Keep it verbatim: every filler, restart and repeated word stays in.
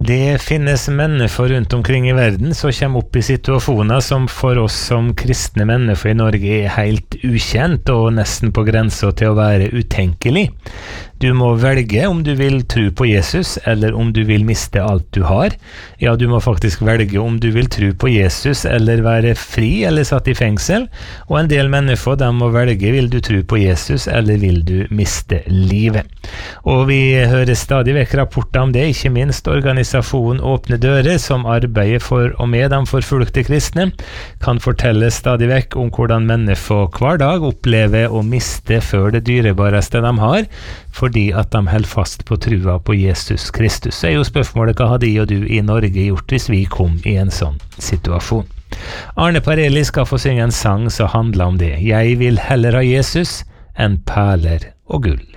Det finnes mennesker rundt omkring i verden som kommer opp i situasjoner som for oss som kristne mennesker i Norge er helt ukjent og nesten på grensen til å være utenkelig. Du må velge om du vil tro på Jesus eller om du vil miste alt du har. Ja, du må faktisk velge om du vil tro på Jesus eller være fri eller satt i fengsel. Og en del mennesker de må velge, vil du tro på Jesus eller vil du miste livet. Og vi hører stadig vekk rapporter om det, ikke minst organisasjonen Åpne Dører, som arbeider for og med de forfulgte kristne, kan fortelle stadig vekk om hvordan mennesker hver dag opplever å miste før det dyrebareste de har, fordi at de holder fast på trua på Jesus Kristus. Så er jo spørsmålet, hva hadde de og du i Norge gjort hvis vi kom i en sånn situasjon? Arne Parelli skal få synge en sang som handler om det. Jeg vil heller ha Jesus enn perler og gull.